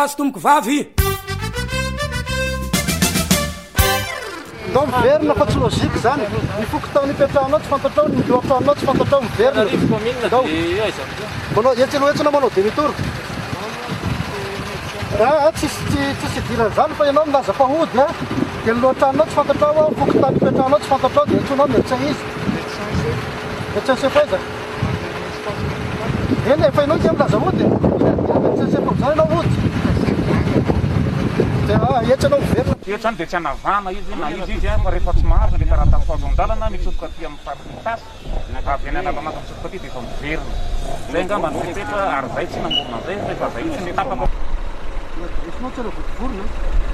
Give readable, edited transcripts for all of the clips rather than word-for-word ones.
azo tomboko vavy ndao miverina fa tsy lozika zany mifoko tao nipetrahanao tsy fantatrao miloatranao tsy fantatrao miverina ndao manao etsaloetsana manao demi-tour raha tsisy idirana zany fa ianao milaza fahody a dia niloatranao tsy fantatrao mifoko tao nipetrahanao tsy fantatrao dia antsonao médecin izy médecin chef eny efa ianao dia milaza hody médecin chef zany ianao hody etsanao miverina eto zany dia tsy hanavana izy na izy fa rehefa tsy mahazo le karaha tafahazo-dalana mitsofoka aty amin'ny fariny tasy avy any analamaka mitsofoka aty dia efa miverina zay angamba ny fipetra ary zay tsy namorona zay rehefa zay tsy ny tapaka esinao tsy votovorona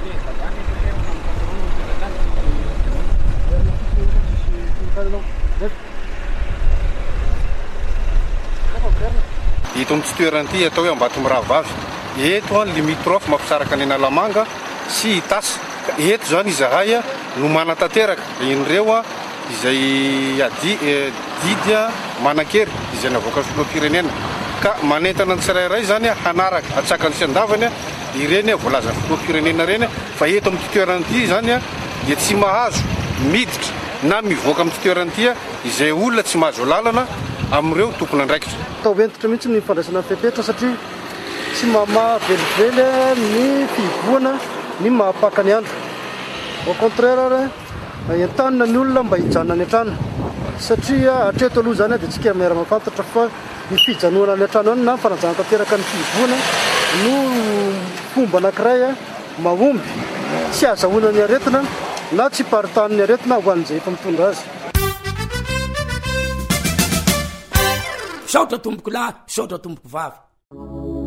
ito amin'ny tsy toerana ity atao hoe ambato miravavy eto an limitrofy mampisaraka ny analamanga sy tasy eto zany izahay no manatanteraka inireo a izay didy manan-kery izay navoaka filoham-pirenena ka manentana ny tsirairay zany hanaraka atsakany sy andavany ireny voalaza filoham-pirenena reny fa eto amin'ny toerana ity zany dia tsy mahazo miditra na mivoaka amin'ny toerana ity izay olona tsy mahazo lalana amin'ireo tompona andraikitra atao entitra mihitsy ny fandraisana fepetra satria tsy mahavelively ny fiboana ny mahapaka ny andro au contraire entanina ny olona mba hijanona ny an-trano satria hatreto aloha zany dia tsika miara mafantatra fa ny fijanoana ny an-trano any na fanajana tanteraka ny fiboana no fomba anankiray mahomby tsy azahoana ny aretina na tsy paritany ny aretina ho an'izay efa mitondra azy saotra tomboko lahy saotra tomboko vavy